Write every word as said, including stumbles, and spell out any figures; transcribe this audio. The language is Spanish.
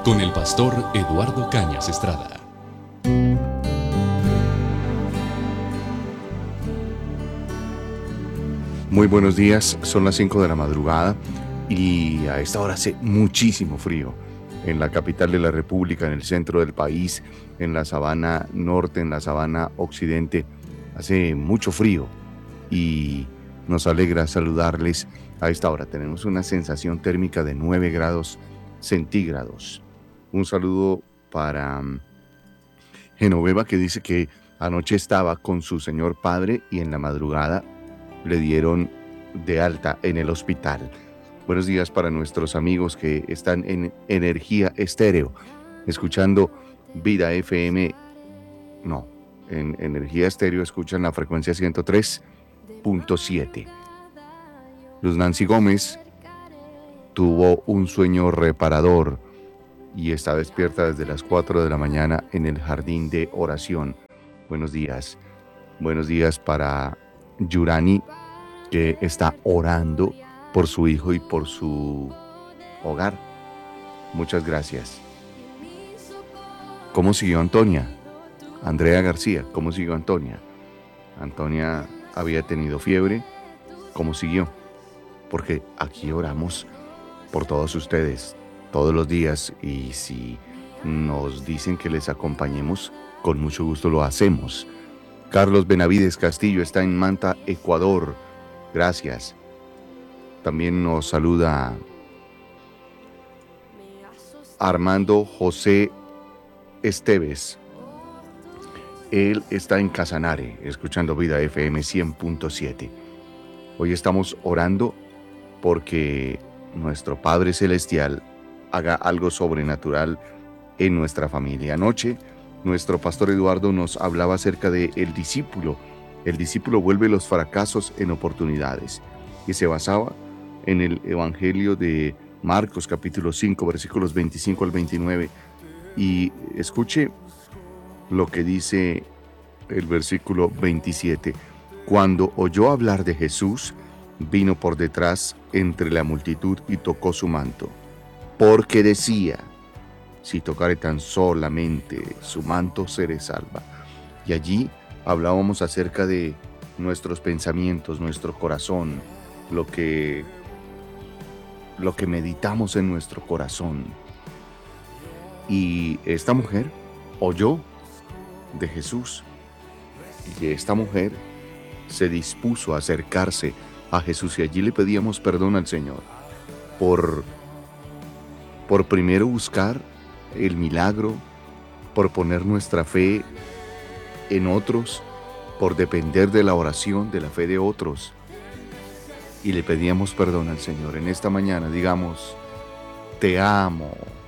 con el pastor Eduardo Cañas Estrada. Muy buenos días, son las cinco de la madrugada y a esta hora hace muchísimo frío en la capital de la República, en el centro del país, en la sabana norte, en la sabana occidente. Hace mucho frío y nos alegra saludarles a esta hora. Tenemos una sensación térmica de nueve grados centígrados. Un saludo para Genoveva, que dice que anoche estaba con su señor padre y en la madrugada le dieron de alta en el hospital. Buenos días para nuestros amigos que están en Energía Estéreo, escuchando Vida F M. No, en Energía Estéreo escuchan la frecuencia ciento tres punto siete. Luz Nancy Gómez tuvo un sueño reparador y está despierta desde las cuatro de la mañana en el jardín de oración. Buenos días. Buenos días para Yurani, que está orando por su hijo y por su hogar. Muchas gracias. ¿Cómo siguió Antonia? Andrea García, ¿cómo siguió Antonia? Antonia había tenido fiebre. ¿Cómo siguió? Porque aquí oramos por todos ustedes todos los días y si nos dicen que les acompañemos, con mucho gusto lo hacemos. Carlos Benavides Castillo está en Manta, Ecuador. Gracias. También nos saluda Armando José Esteves. Él está en Casanare, escuchando Vida F M cien punto siete. Hoy estamos orando porque nuestro Padre Celestial haga algo sobrenatural en nuestra familia. Anoche, nuestro pastor Eduardo nos hablaba acerca de el discípulo. El discípulo vuelve los fracasos en oportunidades y se basaba en el Evangelio de Marcos capítulo cinco, versículos veinticinco al veintinueve. Y escuche lo que dice el versículo veintisiete. Cuando oyó hablar de Jesús, vino por detrás entre la multitud y tocó su manto, porque decía: si tocare tan solamente su manto, seré salva. Y allí hablábamos acerca de nuestros pensamientos, nuestro corazón, lo que, lo que meditamos en nuestro corazón. Y esta mujer oyó de Jesús y esta mujer se dispuso a acercarse a Jesús y allí le pedíamos perdón al Señor por, por primero buscar el milagro, por poner nuestra fe en otros, por depender de la oración, de la fe de otros. Y le pedíamos perdón al Señor. En esta mañana digamos: te amo,